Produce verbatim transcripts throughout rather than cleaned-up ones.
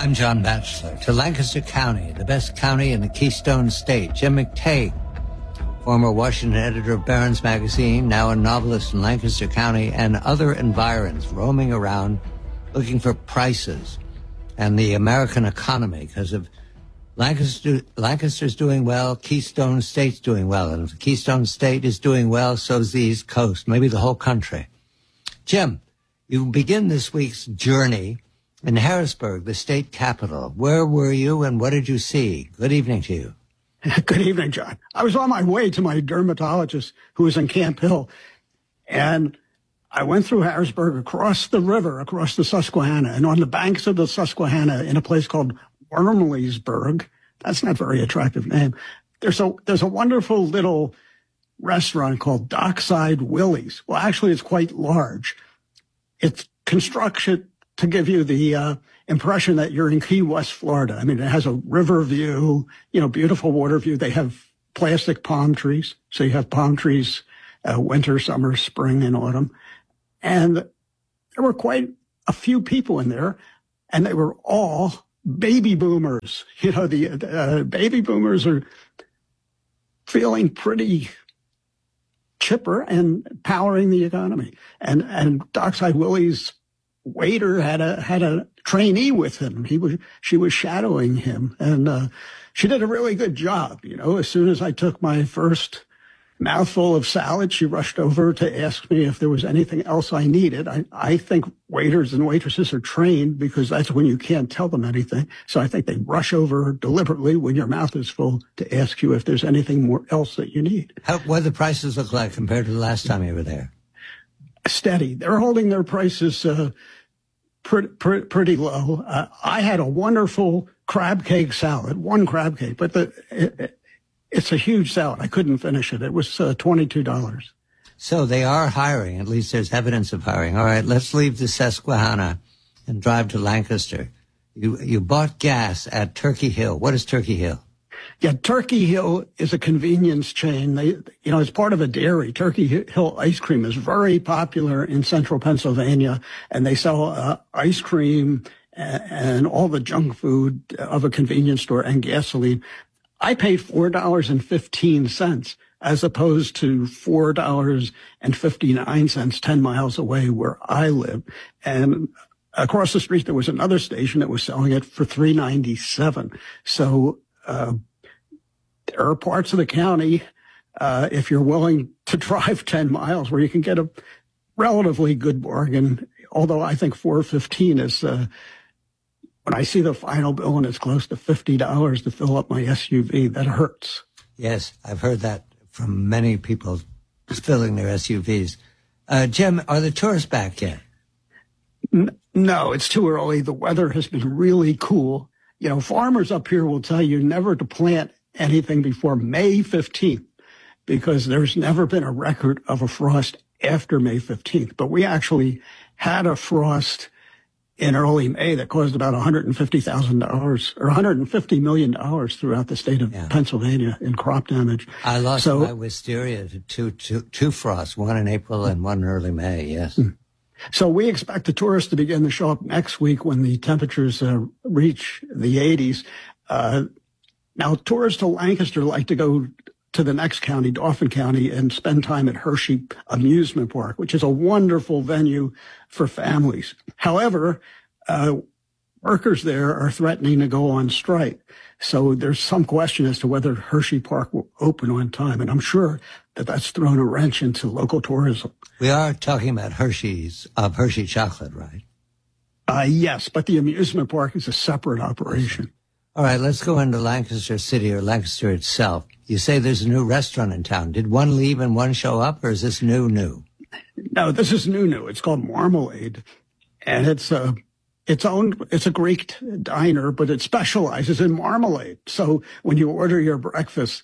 I'm John Batchelor. To Lancaster County, the best county in the Keystone State. Jim McTague, former Washington editor of Barron's Magazine, now a novelist in Lancaster County and other environs, roaming around looking for prices and the American economy, because of Lancaster, Lancaster's doing well, Keystone State's doing well. And if the Keystone State is doing well, so's the East Coast, maybe the whole country. Jim, you begin this week's journey in Harrisburg, the state capital. Where were you and what did you see? Good evening to you. Good evening, John. I was on my way to my dermatologist who was in Camp Hill, and I went through Harrisburg across the river, across the Susquehanna, and on the banks of the Susquehanna in a place called Wormleysburg. That's not a very attractive name. There's a, there's a wonderful little restaurant called Dockside Willie's. Well, actually, it's quite large. It's construction to give you the uh, impression that you're in Key West, Florida. I mean, it has a river view, you know, beautiful water view. They have plastic palm trees. So you have palm trees uh, winter, summer, spring, and autumn. And there were quite a few people in there, and they were all baby boomers. You know, the uh, baby boomers are feeling pretty chipper and powering the economy. And and Dockside Willie's waiter had a had a trainee with him. He was she was shadowing him, and uh, she did a really good job. You know, as soon as I took my first mouthful of salad, she rushed over to ask me if there was anything else I needed. I, I think waiters and waitresses are trained because that's when you can't tell them anything. So I think they rush over deliberately when your mouth is full to ask you if there's anything more else that you need. How, what do the prices look like compared to the last time you were there? Steady. They're holding their prices uh, pretty, pretty, pretty low. Uh, I had a wonderful crab cake salad, one crab cake, but the it, it, it's a huge salad. I couldn't finish it. It was uh, twenty-two dollars. So they are hiring. At least there's evidence of hiring. All right, let's leave the Susquehanna and drive to Lancaster. You you bought gas at Turkey Hill. What is Turkey Hill? Yeah, Turkey Hill is a convenience chain. They, you know, it's part of a dairy. Turkey Hill ice cream is very popular in central Pennsylvania, and they sell uh, ice cream and, and all the junk food of a convenience store and gasoline. I paid four dollars and fifteen cents as opposed to four dollars and fifty-nine cents ten miles away where I live. And across the street, there was another station that was selling it for three ninety-seven. So uh, there are parts of the county, uh, if you're willing to drive ten miles, where you can get a relatively good bargain, although I think four fifteen is... Uh, When I see the final bill and it's close to fifty dollars to fill up my S U V, that hurts. Yes, I've heard that from many people filling their S U Vs. Uh, Jim, are the tourists back yet? N- no, it's too early. The weather has been really cool. You know, farmers up here will tell you never to plant anything before May fifteenth because there's never been a record of a frost after May fifteenth. But we actually had a frost in early May that caused about one hundred fifty thousand dollars or one hundred fifty million dollars throughout the state of yeah. Pennsylvania in crop damage. I lost so, my wisteria to two, two, two frosts, one in April and one in early May, yes. So we expect the tourists to begin to show up next week when the temperatures uh, reach the eighties. Uh, now, tourists to Lancaster like to go to the next county, Dauphin County, and spend time at Hershey Amusement Park, which is a wonderful venue for families. However, uh, workers there are threatening to go on strike. So there's some question as to whether Hershey Park will open on time. And I'm sure that that's thrown a wrench into local tourism. We are talking about Hershey's, of Hershey chocolate, right? Uh, yes, but the amusement park is a separate operation. All right, let's go into Lancaster City or Lancaster itself. You say there's a new restaurant in town. Did one leave and one show up, or is this new, new? No, this is new, new. It's called Marmalade, and it's a, it's owned, it's a Greek diner, but it specializes in marmalade. So when you order your breakfast,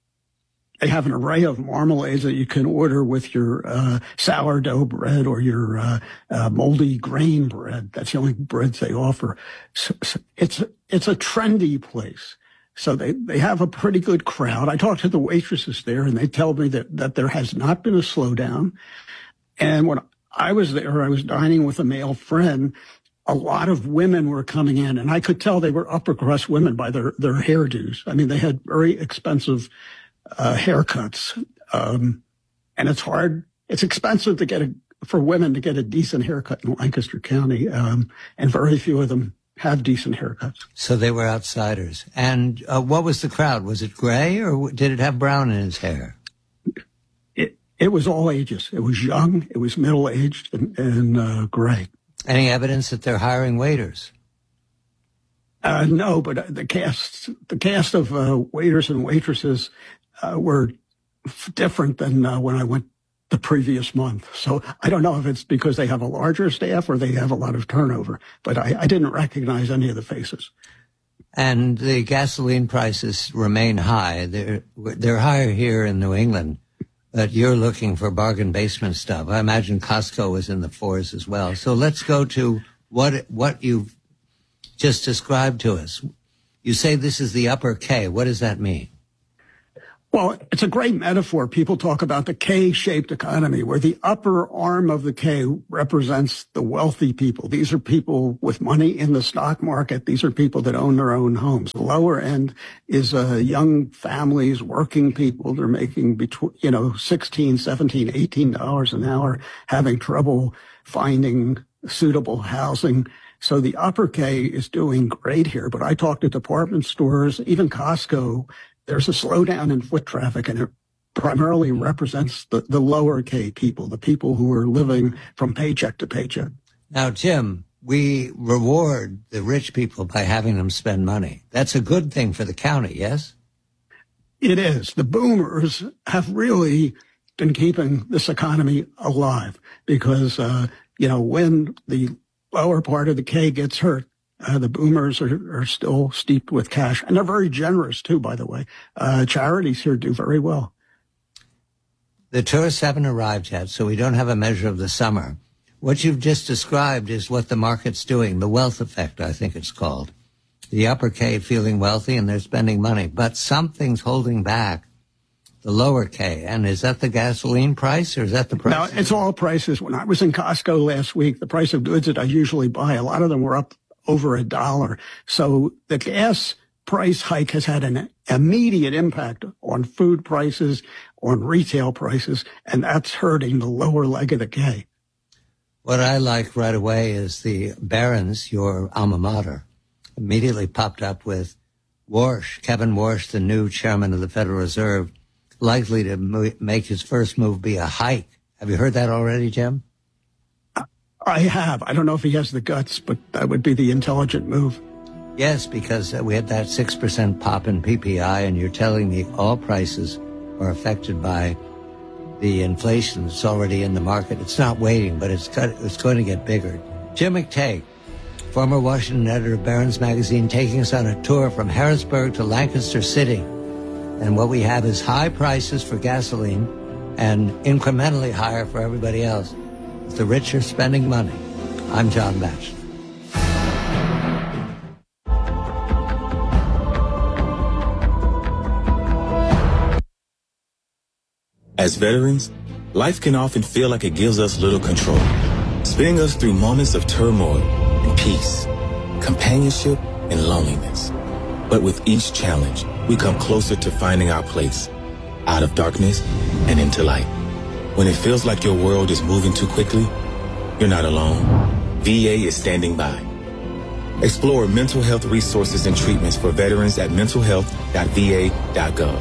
they have an array of marmalades that you can order with your uh, sourdough bread or your uh, uh, moldy grain bread. That's the only breads they offer. So, so it's it's a trendy place. So they, they have a pretty good crowd. I talked to the waitresses there, and they tell me that, that there has not been a slowdown. And when I was there, I was dining with a male friend. a lot of women were coming in, and I could tell they were upper crust women by their, their hairdos. I mean, they had very expensive uh, haircuts. Um, and it's hard, it's expensive to get a, for women to get a decent haircut in Lancaster County. Um, and very few of them have decent haircuts. So they were outsiders. And uh, what was the crowd? Was it gray or did it have brown in his hair? It, it was all ages. It was young, it was middle-aged, and, and uh, gray. Any evidence that they're hiring waiters? Uh, no, but the cast, the cast of uh, waiters and waitresses uh, were f- different than uh, when I went the previous month. So I don't know if it's because they have a larger staff or they have a lot of turnover, but I, I didn't recognize any of the faces. And the gasoline prices remain high. They're, they're higher here in New England, but you're looking for bargain basement stuff. I imagine Costco was in the fours as well. So let's go to what, what you've just described to us. You say this is the upper K. What does that mean? Well, it's a great metaphor. People talk about the K-shaped economy, where the upper arm of the K represents the wealthy people. These are people with money in the stock market. These are people that own their own homes. The lower end is uh, young families, working people. They're making between, you know, sixteen, seventeen, eighteen dollars an hour, having trouble finding suitable housing. So the upper K is doing great here. But I talk to department stores, even Costco. There's a slowdown in foot traffic, and it primarily represents the, the lower K people, the people who are living from paycheck to paycheck. Now, Jim, we reward the rich people by having them spend money. That's a good thing for the county, yes? It is. The boomers have really been keeping this economy alive because, uh, you know, when the lower part of the K gets hurt, Uh, the boomers are, are still steeped with cash, and they're very generous, too, by the way. Uh, charities here do very well. The tourists haven't arrived yet, so we don't have a measure of the summer. What you've just described is what the market's doing, the wealth effect, I think it's called. The upper K feeling wealthy, and they're spending money. But something's holding back the lower K. And is that the gasoline price, or is that the price? No, it's all prices. When I was in Costco last week, the price of goods that I usually buy, a lot of them were up over a dollar. So the gas price hike has had an immediate impact on food prices, on retail prices, and that's hurting the lower leg of the K. What I like right away is the Barron's, your alma mater, immediately popped up with Warsh, Kevin Warsh, the new chairman of the Federal Reserve, likely to mo- make his first move be a hike. Have you heard that already, Jim? I have. I don't know if he has the guts, but that would be the intelligent move. Yes, because we had that six percent pop in P P I, and you're telling me all prices are affected by the inflation that's already in the market. It's not waiting, but it's got, it's going to get bigger. Jim McTague, former Washington editor of Barron's Magazine, taking us on a tour from Harrisburg to Lancaster City. And what we have is high prices for gasoline and incrementally higher for everybody else. The rich are spending money. I'm John Batchelor. As veterans, life can often feel like it gives us little control, spinning us through moments of turmoil and peace, companionship and loneliness. But with each challenge, we come closer to finding our place, out of darkness and into light. When it feels like your world is moving too quickly, you're not alone. V A is standing by. Explore mental health resources and treatments for veterans at mental health dot v a dot gov.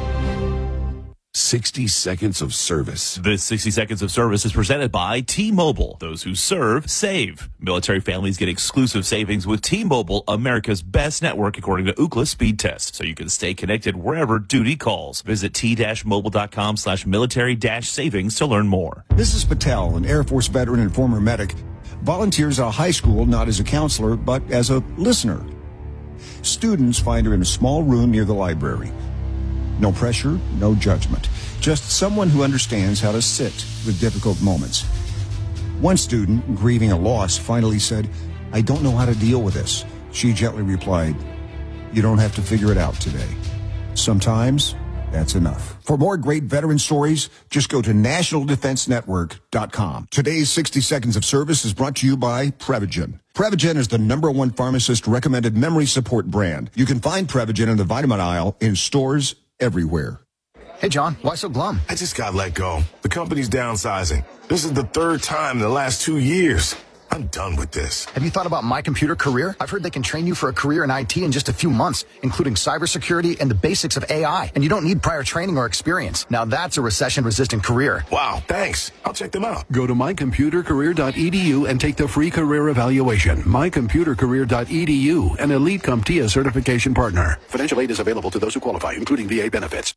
sixty seconds of service. This sixty seconds of service is presented by T-Mobile. Those who serve, save. Military families get exclusive savings with T-Mobile, America's best network according to Ookla speed test. So you can stay connected wherever duty calls. Visit t-mobile.com slash military dash savings to learn more. This is Patel, an Air Force veteran and former medic. Volunteers at a high school not as a counselor, but as a listener. Students find her in a small room near the library. No pressure, no judgment. Just someone who understands how to sit with difficult moments. One student, grieving a loss, finally said, "I don't know how to deal with this." She gently replied, "You don't have to figure it out today. Sometimes That's enough. For more great veteran stories, just go to national defense network dot com. Today's sixty Seconds of Service is brought to you by Prevagen. Prevagen is the number one pharmacist-recommended memory support brand. You can find Prevagen in the vitamin aisle in stores everywhere. Hey, John, why so glum? I just got let go. The company's downsizing. This is the third time in the last two years. I'm done with this. Have you thought about My Computer Career? I've heard they can train you for a career in I T in just a few months, including cybersecurity and the basics of A I. And you don't need prior training or experience. Now that's a recession-resistant career. Wow, thanks. I'll check them out. Go to my computer career dot e d u and take the free career evaluation. my computer career dot e d u, an elite CompTIA certification partner. Financial aid is available to those who qualify, including V A benefits.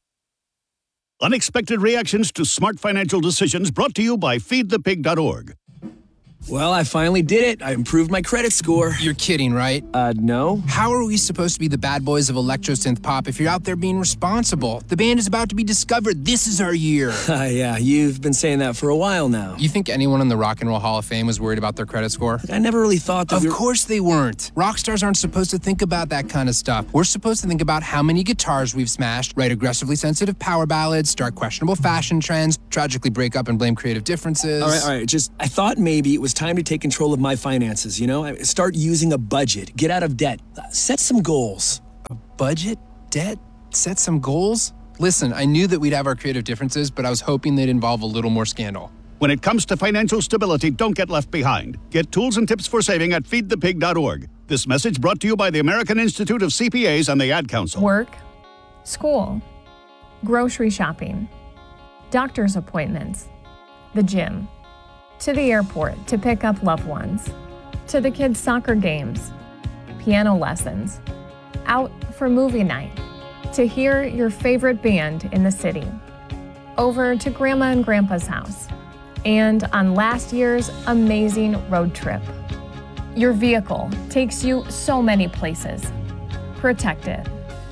Unexpected reactions to smart financial decisions brought to you by feed the pig dot org. Well, I finally did it. I improved my credit score. You're kidding, right? Uh, no. How are we supposed to be the bad boys of electro synth pop if you're out there being responsible? The band is about to be discovered. This is our year. Uh, yeah, you've been saying that for a while now. You think anyone in the Rock and Roll Hall of Fame was worried about their credit score? I never really thought that. Of we were... course they weren't. Rock stars aren't supposed to think about that kind of stuff. We're supposed to think about how many guitars we've smashed, write aggressively sensitive power ballads, start questionable fashion trends, tragically break up and blame creative differences. All right, all right. Just, I thought maybe it was time to take control of my finances, you know? Start using a budget. Get out of debt. Set some goals. A budget? Debt? Set some goals? Listen, I knew that we'd have our creative differences, but I was hoping they'd involve a little more scandal. When it comes to financial stability, don't get left behind. Get tools and tips for saving at feed the pig dot org. This message brought to you by the American Institute of C P As and the Ad Council. Work, school, grocery shopping, doctor's appointments, the gym, to the airport to pick up loved ones, to the kids' soccer games, piano lessons, out for movie night, to hear your favorite band in the city, over to Grandma and Grandpa's house, and on last year's amazing road trip. Your vehicle takes you so many places. Protect it.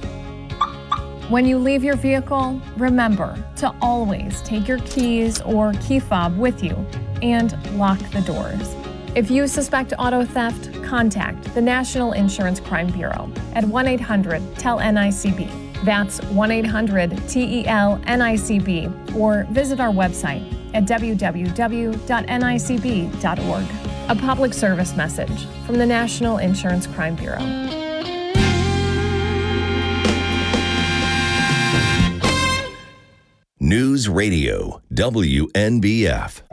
When you leave your vehicle, remember to always take your keys or key fob with you and lock the doors. If you suspect auto theft, contact the National Insurance Crime Bureau at one eight hundred T E L N I C B. That's one eight hundred T E L N I C B, or visit our website at w w w dot n i c b dot org. A public service message from the National Insurance Crime Bureau. News Radio, W N B F.